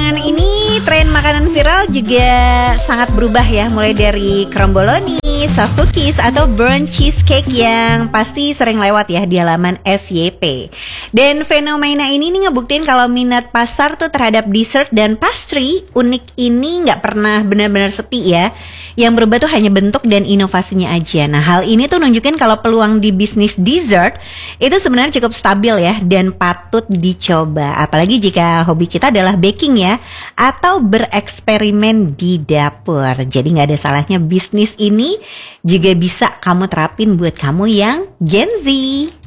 Belakangan ini tren makanan viral juga sangat berubah ya. Mulai dari kromboloni, soft cookies atau burnt cheesecake yang pasti sering lewat ya di halaman FYP. Dan fenomena ini nih ngebuktiin kalau minat pasar tuh terhadap dessert dan pastry unik ini nggak pernah benar-benar sepi ya. Yang berubah tuh hanya bentuk dan inovasinya aja. Nah, hal ini tuh nunjukin kalau peluang di bisnis dessert itu sebenarnya cukup stabil ya dan patut dicoba. Apalagi jika hobi kita adalah baking ya, atau bereksperimen di dapur. Jadi nggak ada salahnya bisnis ini juga bisa kamu terapin buat kamu yang Gen Z.